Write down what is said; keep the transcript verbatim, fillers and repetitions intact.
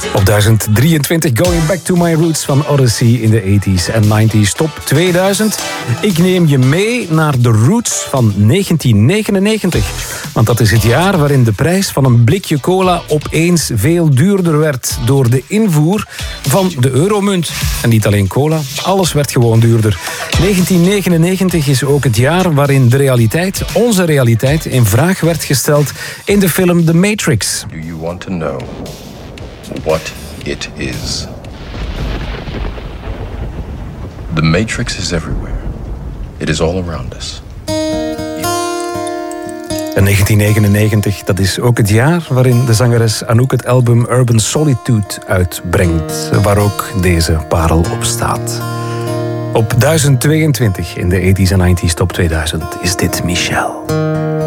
Op duizend drieëntwintig Going Back to My Roots van Odyssey in de tachtiger en negentiger top tweeduizend. Ik neem je mee naar de roots van negentien negenennegentig. Want dat is het jaar waarin de prijs van een blikje cola opeens veel duurder werd door de invoer van de euromunt. En niet alleen cola, alles werd gewoon duurder. negentien negenennegentig is ook het jaar waarin de realiteit, onze realiteit, in vraag werd gesteld in de film The Matrix. Do you want to know what it is? The Matrix is everywhere. It is all around us. En negentien negenennegentig, dat is ook het jaar waarin de zangeres Anouk het album Urban Solitude uitbrengt, waar ook deze parel op staat. Op duizend tweeëntwintig in de tachtiger en negentiger top tweeduizend is dit Michelle.